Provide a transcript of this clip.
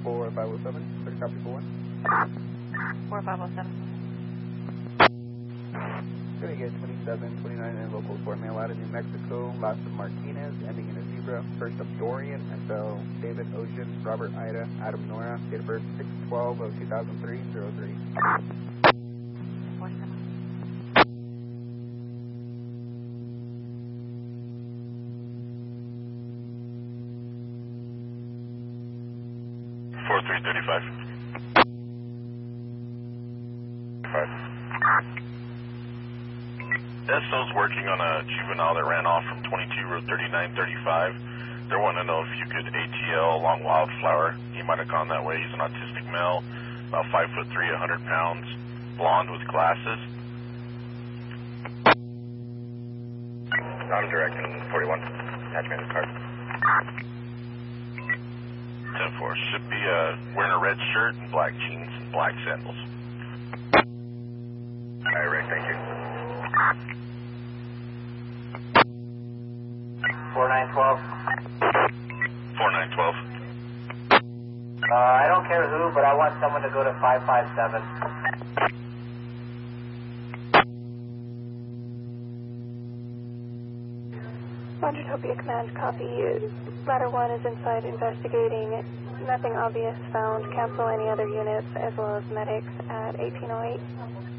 4507, 30 copy for 1. 4507. Going to get 2729 in local 4 mail out of New Mexico, last of Martinez, ending in a zebra, first of Dorian, SL, David Ocean, Robert Ida, Adam Nora, date of birth 6/12 of 2003, 03. 47. SO's working on a juvenile that ran off from 22 Road 3935. They're wanting to know if you could ATL along Wildflower. He might have gone that way. He's an autistic male, about 5'3", 100 pounds, blonde with glasses. I'm directing 41. Attachment in the car. 10-4. Should be wearing a red shirt and black jeans and black sandals. All right, Rick, thank you. 4912. 4912. I don't care who, but I want someone to go to 557. Wondertopia Command, copy. Ladder 1 is inside investigating. Nothing obvious found. Cancel any other units as well as medics at 1808.